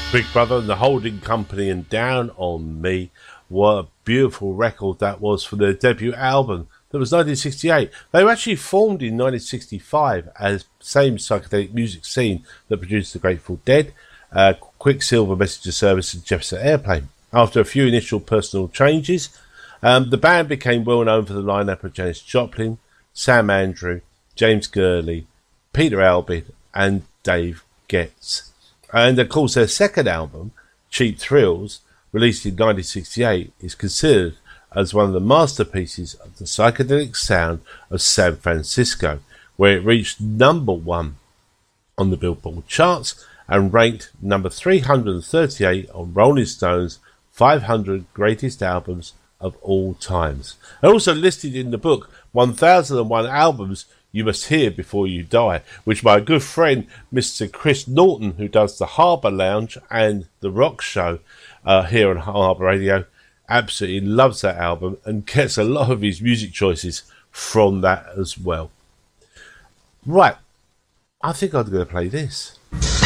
Big Brother and the Holding Company and Down on Me. What a beautiful record that was for their debut album. That was 1968. They were actually formed in 1965 as the same psychedelic music scene that produced the Grateful Dead, Quicksilver Messenger Service and Jefferson Airplane. After a few initial personal changes, the band became well known for the lineup of Janis Joplin, Sam Andrew, James Gurley, Peter Albin and Dave Getz. And of course their second album, Cheap Thrills, released in 1968, is considered as one of the masterpieces of the psychedelic sound of San Francisco, where it reached number 1 on the Billboard charts and ranked number 338 on Rolling Stone's 500 Greatest Albums of All Times. And also listed in the book 1001 Albums You Must Hear Before You Die, which my good friend Mr. Chris Norton, who does the Harbour Lounge and the Rock Show here on Harbour Radio, absolutely loves that album and gets a lot of his music choices from that as well. Right, I think I'm going to play this.